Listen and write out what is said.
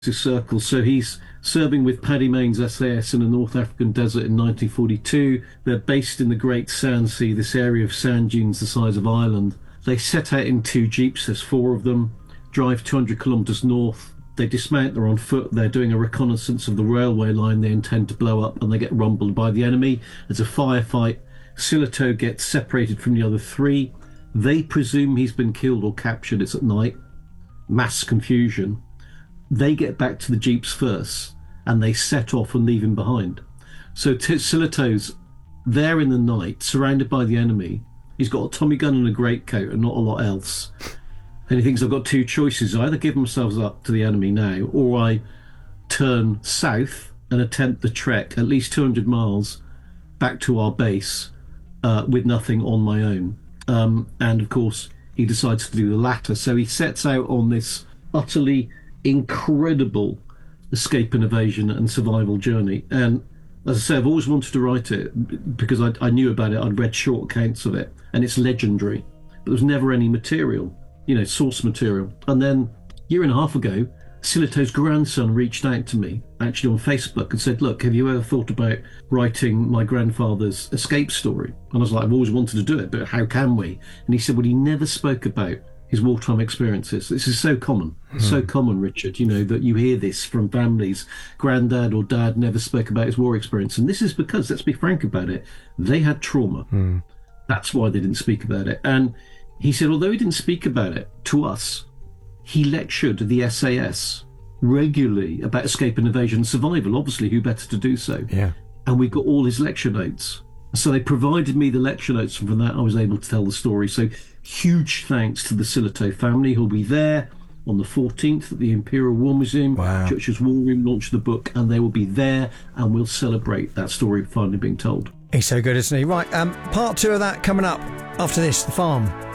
circle. So he's serving with Paddy Mayne's SAS in the North African desert in 1942. They're based in the Great Sand Sea, this area of sand dunes the size of Ireland. They set out in two jeeps, there's four of them, drive 200 kilometres north. They dismount, they're on foot, they're doing a reconnaissance of the railway line they intend to blow up, and they get rumbled by the enemy. There's a firefight. Sillitoe gets separated from the other three. They presume he's been killed or captured. It's at night. Mass confusion. They get back to the jeeps first, and they set off and leave him behind. So Sillitoe's there in the night, surrounded by the enemy. He's got a Tommy gun and a greatcoat and not a lot else. And he thinks, I've got two choices. I either give myself up to the enemy now, or I turn south and attempt the trek at least 200 miles back to our base with nothing on my own. And of course, he decides to do the latter. So he sets out on this utterly incredible escape and evasion and survival journey. And as I say, I've always wanted to write it because I knew about it. I'd read short accounts of it, and it's legendary. But there was never any material, source material. And then a year and a half ago, Sillitoe's grandson reached out to me, actually on Facebook, and said, look, have you ever thought about writing my grandfather's escape story? And I was like, I've always wanted to do it, but how can we? And he said, well, he never spoke about his wartime experiences. This is so common, so common, Richard, that you hear this from families. Granddad or dad never spoke about his war experience. And this is because, let's be frank about it, they had trauma. That's why they didn't speak about it. And he said, although he didn't speak about it to us, he lectured the SAS regularly about escape and evasion and survival. Obviously, who better to do so? Yeah. And we got all his lecture notes. So they provided me the lecture notes, and from that I was able to tell the story. So huge thanks to the Sillitoe family who'll be there on the 14th at the Imperial War Museum. Wow. Churchill's War Room launched the book, and they will be there, and we'll celebrate that story finally being told. He's so good, isn't he? Right, part two of that coming up after this, The Farm.